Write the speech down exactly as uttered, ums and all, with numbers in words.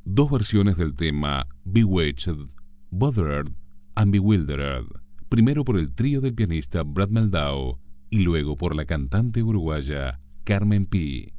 dos versiones del tema Bewitched, Bothered and Bewildered, primero por el trío del pianista Brad Meldau y luego por la cantante uruguaya Carmen Pi.